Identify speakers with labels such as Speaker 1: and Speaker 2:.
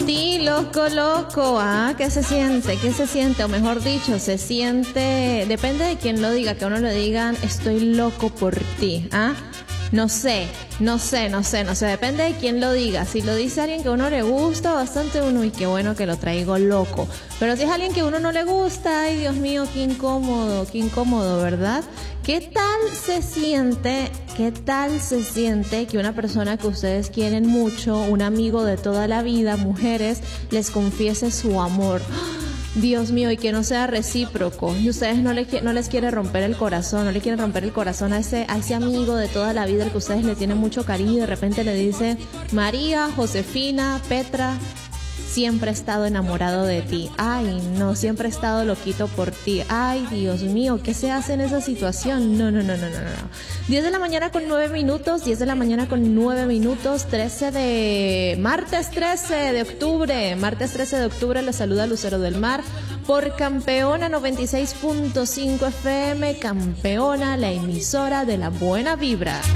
Speaker 1: ti, loco, loco. Ah, ¿qué se siente? ¿Qué se siente? O mejor dicho, se siente, depende de quién lo diga, que a uno le digan, estoy loco por ti. Ah, no sé, depende de quién lo diga. Si lo dice alguien que a uno le gusta bastante, uno, y qué bueno que lo traigo loco. Pero si es alguien que a uno no le gusta, ay Dios mío, qué incómodo, ¿verdad? ¿Qué tal se siente que una persona que ustedes quieren mucho, un amigo de toda la vida, mujeres, les confiese su amor? Dios mío, y que no sea recíproco. Y ustedes no les quieren romper el corazón, no le quieren romper el corazón a ese amigo de toda la vida al que ustedes le tienen mucho cariño, y de repente le dice, María, Josefina, Petra, siempre he estado enamorado de ti. Ay, no, siempre he estado loquito por ti. Ay, Dios mío, ¿qué se hace en esa situación? No. 10 de la mañana con 9 minutos, martes 13 de octubre, les saluda Lucero del Mar por Campeona 96.5 FM, Campeona, la emisora de la buena vibra.